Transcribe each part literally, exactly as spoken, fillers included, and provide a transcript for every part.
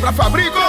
pra Fabrico!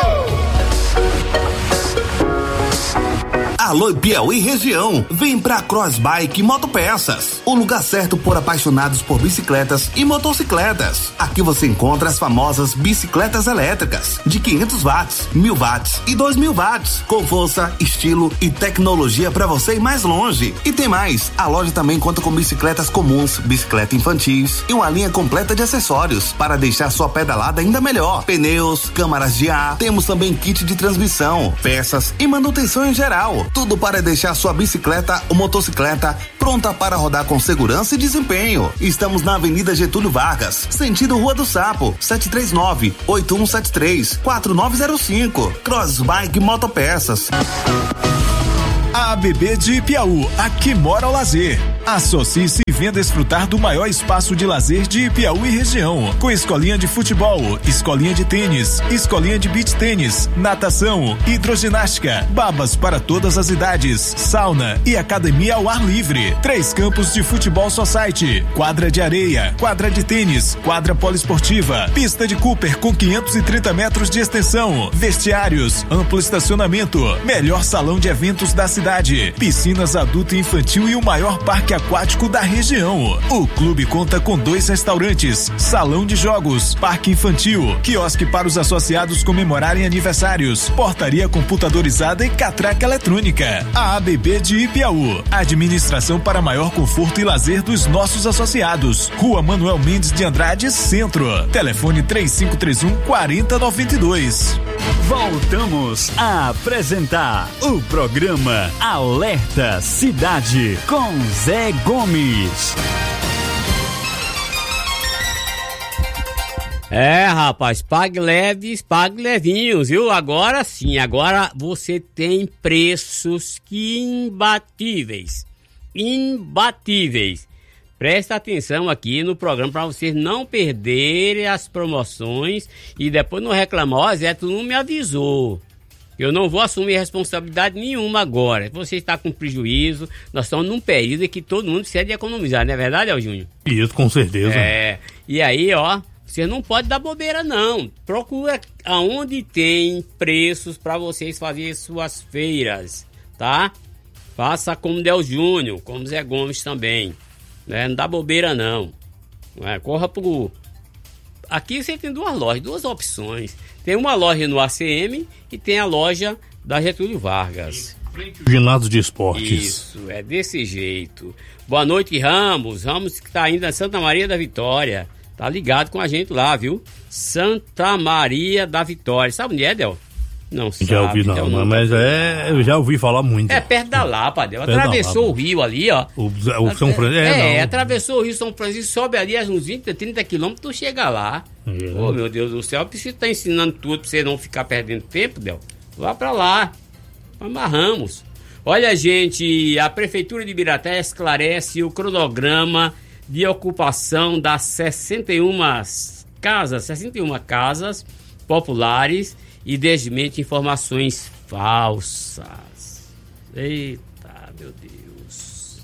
Alô Piauí região, vem pra Crossbike Motopeças, o lugar certo por apaixonados por bicicletas e motocicletas. Aqui você encontra as famosas bicicletas elétricas de quinhentos watts, mil watts e dois mil watts, com força, estilo e tecnologia para você ir mais longe. E tem mais, a loja também conta com bicicletas comuns, bicicleta infantis e uma linha completa de acessórios para deixar sua pedalada ainda melhor. Pneus, câmaras de ar, temos também kit de transmissão, peças e manutenção em geral. Tudo para deixar sua bicicleta ou motocicleta pronta para rodar com segurança e desempenho. Estamos na Avenida Getúlio Vargas, sentido Rua do Sapo, sete três nove, oito um sete três, quatro nove zero cinco. Crossbike Motopeças. A A B B de Piauí, aqui mora o lazer. Associe-se e venha desfrutar do maior espaço de lazer de Piauí região, com escolinha de futebol, escolinha de tênis, escolinha de beach tênis, natação, hidroginástica, babas para todas as idades, sauna e academia ao ar livre. Três campos de futebol society, quadra de areia, quadra de tênis, quadra poliesportiva, pista de Cooper com quinhentos e trinta metros de extensão, vestiários, amplo estacionamento, melhor salão de eventos da cidade, piscinas adulto e infantil e o maior parque aquático da região. O clube conta com dois restaurantes, salão de jogos, parque infantil, quiosque para os associados comemorarem aniversários, portaria computadorizada e catraca eletrônica. A A B B de Ipiaú, administração para maior conforto e lazer dos nossos associados. Rua Manuel Mendes de Andrade, Centro. Telefone três cinco três um, quatro zero nove dois. Voltamos a apresentar o programa Alerta Cidade com Zé Gomes. É, rapaz, pague leves, pague levinhos, viu? Agora sim, agora você tem preços que imbatíveis, imbatíveis. Presta atenção aqui no programa para vocês não perderem as promoções e depois não reclamar, ó, Zé, tu não me avisou. Eu não vou assumir responsabilidade nenhuma agora. Você está com prejuízo, nós estamos num período em que todo mundo precisa de economizar, não é verdade, El Júnior? Isso, com certeza. É, e aí, ó, você não pode dar bobeira, não. Procura aonde tem preços para vocês fazerem suas feiras, tá? Faça como Del Júnior, como Zé Gomes também. Né? Não dá bobeira, não. Não é? Corra pro... Aqui você tem duas lojas, duas opções. Tem uma loja no A C M e tem a loja da Getúlio Vargas. Ginásio de Esportes. Isso, é desse jeito. Boa noite, Ramos. Ramos que tá ainda em Santa Maria da Vitória. Tá ligado com a gente lá, viu? Santa Maria da Vitória. Sabe onde é, Del? Não sabe. Já ouvi não, Del, não, mas é, eu já ouvi falar muito. É perto da Lapa, Del. Atravessou o rio ali, ó. O, o São Francisco. É, é atravessou o rio São Francisco, sobe ali uns vinte, trinta quilômetros, tu chega lá. É. Oh, meu Deus do céu, eu preciso estar ensinando tudo pra você não ficar perdendo tempo, Del. Vá pra lá. Amarramos. Olha, gente, a Prefeitura de Ibiratã esclarece o cronograma de ocupação das sessenta e uma casas, sessenta e uma casas populares e desmente informações falsas. Eita, meu Deus.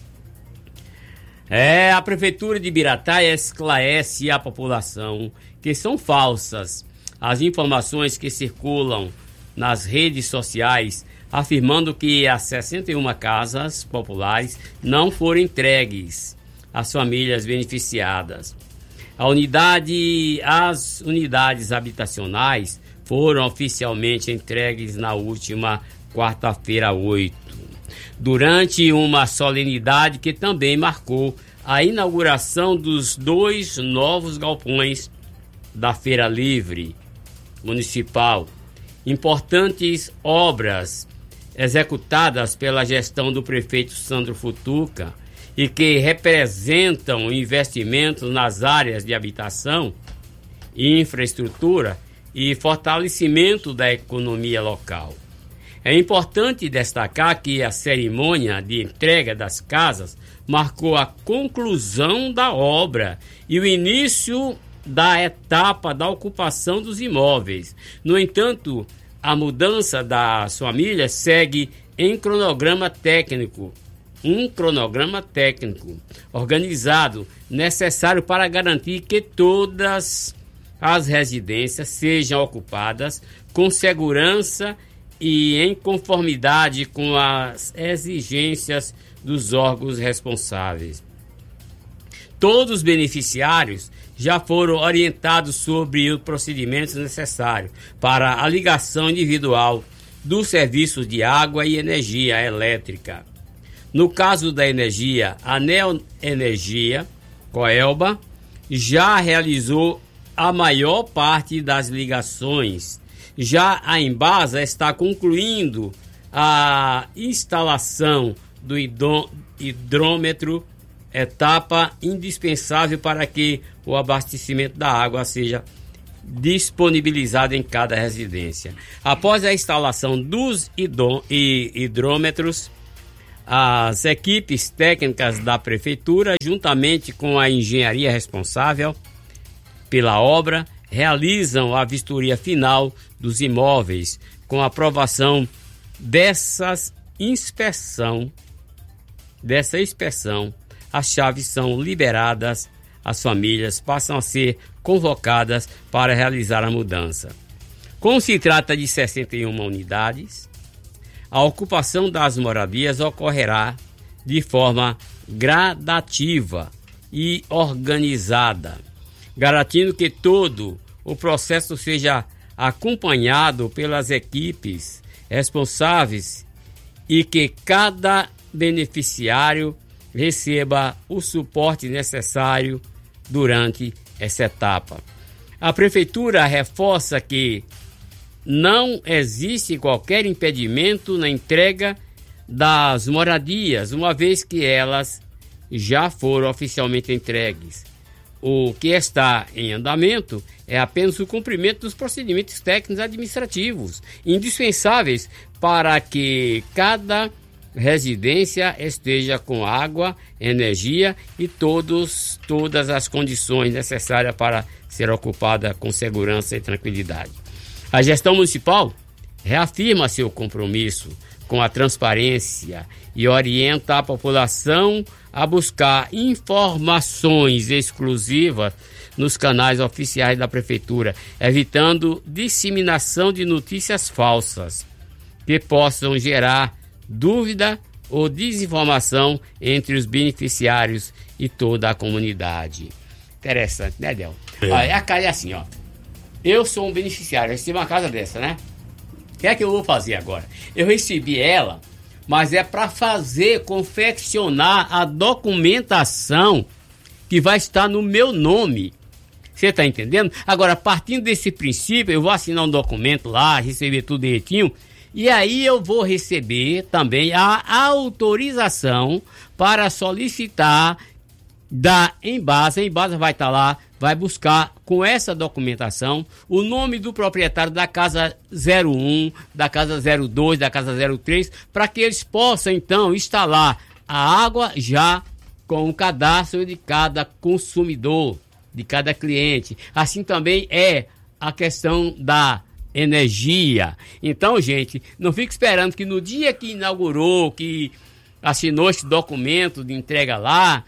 É, a Prefeitura de Ibiratã esclarece à população que são falsas as informações que circulam nas redes sociais afirmando que as sessenta e uma casas populares não foram entregues às famílias beneficiadas. A unidade, as unidades habitacionais foram oficialmente entregues na última quarta-feira, oito, durante uma solenidade que também marcou a inauguração dos dois novos galpões da Feira Livre Municipal. Importantes obras executadas pela gestão do prefeito Sandro Futuca e que representam investimentos nas áreas de habitação, infraestrutura e fortalecimento da economia local. É importante destacar que a cerimônia de entrega das casas marcou a conclusão da obra e o início da etapa da ocupação dos imóveis. No entanto, a mudança das famílias segue em cronograma técnico, um cronograma técnico organizado necessário para garantir que todas as residências sejam ocupadas com segurança e em conformidade com as exigências dos órgãos responsáveis. Todos os beneficiários já foram orientados sobre os procedimentos necessários para a ligação individual dos serviços de água e energia elétrica. No caso da energia, a Neoenergia, Coelba, já realizou a maior parte das ligações. Já a Embasa está concluindo a instalação do hidrômetro, etapa indispensável para que o abastecimento da água seja disponibilizado em cada residência. Após a instalação dos hidrômetros, as equipes técnicas da Prefeitura, juntamente com a engenharia responsável pela obra, realizam a vistoria final dos imóveis. Com a aprovação dessas inspeção, dessa inspeção, as chaves são liberadas, as famílias passam a ser convocadas para realizar a mudança. Como se trata de sessenta e uma unidades, a ocupação das moradias ocorrerá de forma gradativa e organizada, garantindo que todo o processo seja acompanhado pelas equipes responsáveis e que cada beneficiário receba o suporte necessário durante essa etapa. A Prefeitura reforça que não existe qualquer impedimento na entrega das moradias, uma vez que elas já foram oficialmente entregues. O que está em andamento é apenas o cumprimento dos procedimentos técnicos administrativos indispensáveis para que cada residência esteja com água, energia e todos, todas as condições necessárias para ser ocupada com segurança e tranquilidade. A gestão municipal reafirma seu compromisso com a transparência e orienta a população a buscar informações exclusivas nos canais oficiais da Prefeitura, evitando disseminação de notícias falsas que possam gerar dúvida ou desinformação entre os beneficiários e toda a comunidade. Interessante, né, Del? É. Olha, a cara é assim, ó. Eu sou um beneficiário, eu recebi uma casa dessa, né? O que é que eu vou fazer agora? Eu recebi ela, mas é para fazer, confeccionar a documentação que vai estar no meu nome. Você está entendendo? Agora, partindo desse princípio, eu vou assinar um documento lá, receber tudo direitinho, e aí eu vou receber também a autorização para solicitar da Embasa. A Embasa vai estar lá, vai buscar com essa documentação o nome do proprietário da casa zero um, da casa zero dois, da casa zero três, para que eles possam então instalar a água já com o cadastro de cada consumidor, de cada cliente. Assim também é a questão da energia. Então, gente, não fique esperando que no dia que inaugurou, que assinou esse documento de entrega lá,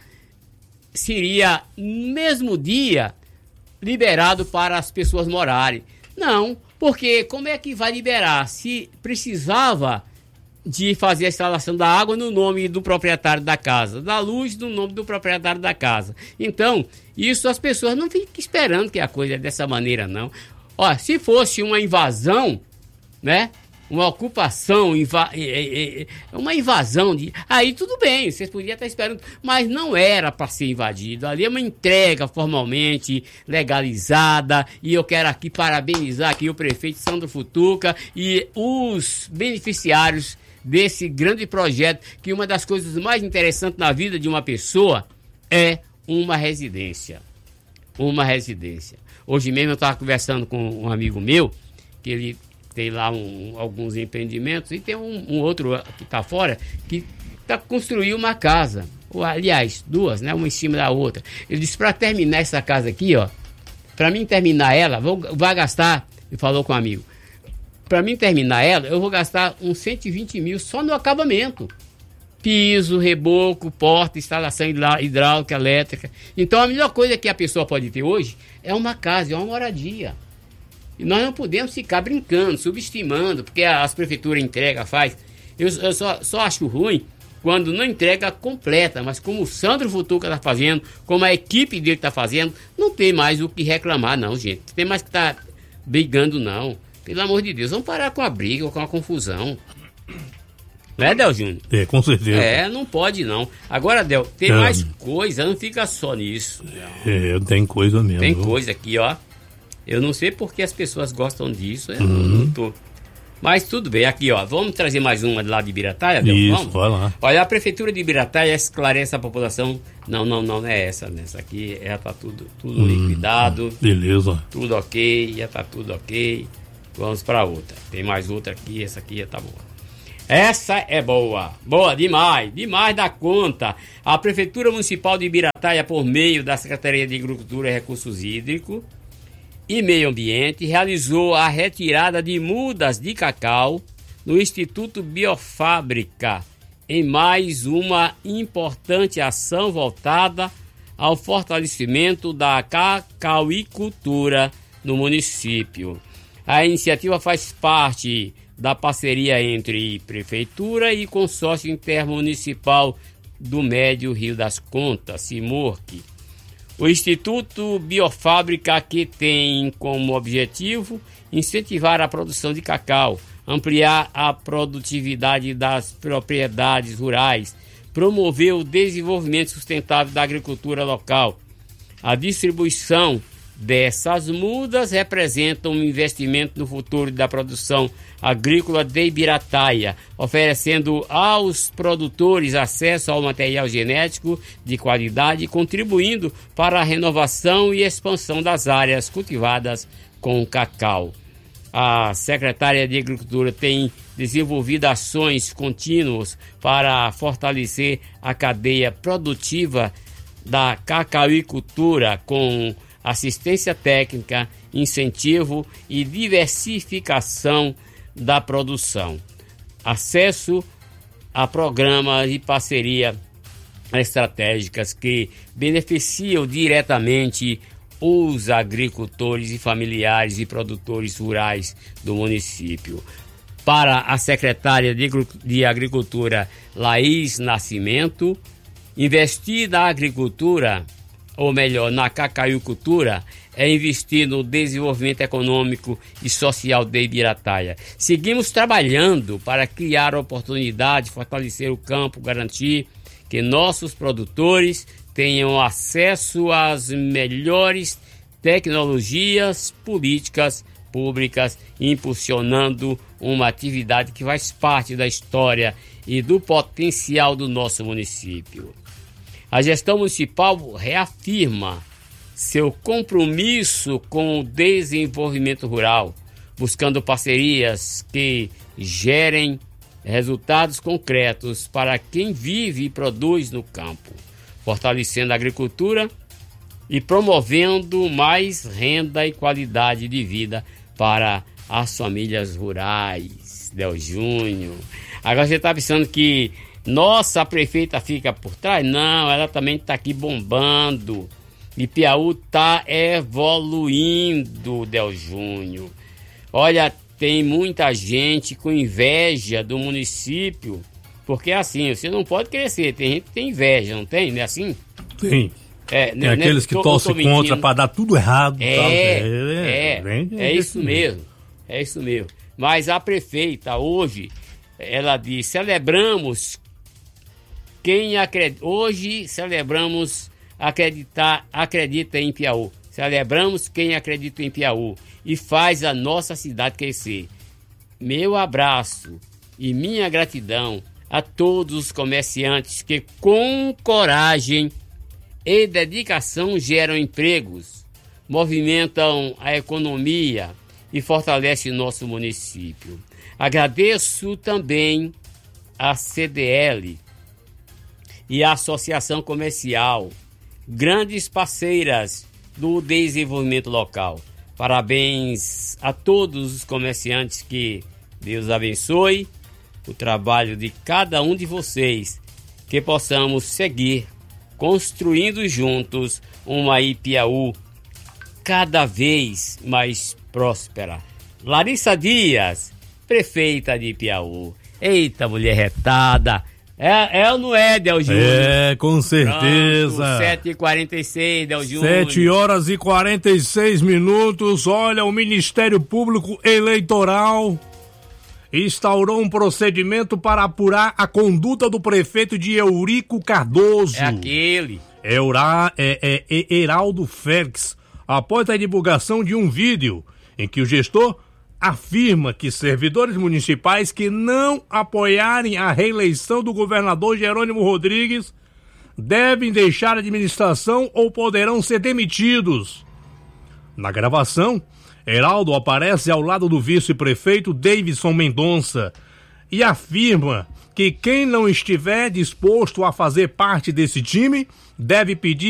seria no mesmo dia liberado para as pessoas morarem. Não, porque como é que vai liberar? Se precisava de fazer a instalação da água no nome do proprietário da casa, da luz no nome do proprietário da casa. Então, isso as pessoas não ficam esperando que a coisa é dessa maneira, não. Ó, se fosse uma invasão, né? Uma ocupação, inva- uma invasão, de, aí tudo bem, vocês podiam estar esperando, mas não era para ser invadido. Ali é uma entrega formalmente legalizada, e eu quero aqui parabenizar aqui o prefeito Sandro Futuca e os beneficiários desse grande projeto, que uma das coisas mais interessantes na vida de uma pessoa é uma residência. Uma residência. Hoje mesmo eu estava conversando com um amigo meu, que ele tem lá um, alguns empreendimentos, e tem um, um outro que está fora, que está construindo uma casa. Ou, aliás, duas, né? Uma em cima da outra. Ele disse, para terminar essa casa aqui, ó, para mim terminar ela, vou, vai gastar, ele falou com um amigo, para mim terminar ela, eu vou gastar uns cento e vinte mil só no acabamento. piso, reboco, porta, instalação hidráulica, elétrica. Então a melhor coisa que a pessoa pode ter hoje é uma casa, é uma moradia. E nós não podemos ficar brincando, subestimando, porque as prefeituras entregam, faz. Eu, eu só, só acho ruim quando não entrega completa, mas como o Sandro Futuca está fazendo, como a equipe dele está fazendo, não tem mais o que reclamar não, gente. Não tem mais que estar tá brigando não. Pelo amor de Deus, vamos parar com a briga, com a confusão. Não é, Del Júnior? É, com certeza. É, não pode não. Agora, Del, tem é. mais coisa, não fica só nisso. É, tem coisa mesmo. Tem coisa aqui, ó. Eu não sei porque as pessoas gostam disso, eu uhum. não tô. Mas tudo bem, aqui ó, vamos trazer mais uma lá de Ibirataia, Del? Isso, vamos? vai lá. Olha, a Prefeitura de Ibirataia esclarece a população. Não, não, não, não é essa, nessa aqui já tá tudo, tudo hum, liquidado. Beleza. Tudo ok, já tá tudo ok. Vamos para outra. Tem mais outra aqui, essa aqui já tá boa. Essa é boa, boa demais, demais da conta. A Prefeitura Municipal de Ibirataia, por meio da Secretaria de Agricultura e Recursos Hídricos e Meio Ambiente, realizou a retirada de mudas de cacau no Instituto Biofábrica, em mais uma importante ação voltada ao fortalecimento da cacauicultura no município. A iniciativa faz parte da parceria entre Prefeitura e Consórcio Intermunicipal do Médio Rio das Contas, CIMURC. O Instituto Biofábrica, que tem como objetivo incentivar a produção de cacau, ampliar a produtividade das propriedades rurais, promover o desenvolvimento sustentável da agricultura local. A distribuição dessas mudas representa um investimento no futuro da produção agrícola de Ibirataia, oferecendo aos produtores acesso ao material genético de qualidade e contribuindo para a renovação e expansão das áreas cultivadas com cacau. A Secretaria de Agricultura tem desenvolvido ações contínuas para fortalecer a cadeia produtiva da cacauicultura com assistência técnica, incentivo e diversificação da produção. Acesso a programas e parcerias estratégicas que beneficiam diretamente os agricultores e familiares e produtores rurais do município. Para a secretária de Agricultura, Laís Nascimento, investir na agricultura, ou melhor, na cacauicultura, é investir no desenvolvimento econômico e social de Ibirataia. Seguimos trabalhando para criar oportunidades, fortalecer o campo, garantir que nossos produtores tenham acesso às melhores tecnologias políticas públicas, impulsionando uma atividade que faz parte da história e do potencial do nosso município. A gestão municipal reafirma seu compromisso com o desenvolvimento rural, buscando parcerias que gerem resultados concretos para quem vive e produz no campo, fortalecendo a agricultura e promovendo mais renda e qualidade de vida para as famílias rurais. Del Júnior. Agora você está pensando que nossa prefeita fica por trás? Não, ela também está aqui bombando. E Piauí está evoluindo, Del Júnior. Olha, tem muita gente com inveja do município, porque assim, você não pode crescer, tem gente que tem inveja, não tem? Não é assim? Tem. É, tem né, aqueles que torcem contra para dar tudo errado. É, tal. é, é, é, é isso mesmo, é isso mesmo. Mas a prefeita hoje, ela diz, celebramos quem acredita, hoje celebramos acreditar, acredita em Piauí. Celebramos quem acredita em Piauí e faz a nossa cidade crescer. Meu abraço e minha gratidão a todos os comerciantes que com coragem e dedicação geram empregos, movimentam a economia e fortalecem nosso município. Agradeço também a C D L e a Associação Comercial, grandes parceiras do desenvolvimento local. Parabéns a todos os comerciantes, que Deus abençoe o trabalho de cada um de vocês que possamos seguir construindo juntos uma Ipiaú cada vez mais próspera. Larissa Dias, prefeita de Ipiaú. Eita, mulher retada. É, é ou não é, Del Júnior? É, com certeza. sete e quarenta e seis, Del Júnior. sete horas e quarenta e seis minutos. Olha, o Ministério Público Eleitoral instaurou um procedimento para apurar a conduta do prefeito de Eurico Cardoso. É aquele. Eura, é, é, é Heraldo Félix, após a divulgação de um vídeo em que o gestor afirma que servidores municipais que não apoiarem a reeleição do governador Jerônimo Rodrigues devem deixar a administração ou poderão ser demitidos. Na gravação, Heraldo aparece ao lado do vice-prefeito Davidson Mendonça e afirma que quem não estiver disposto a fazer parte desse time deve pedir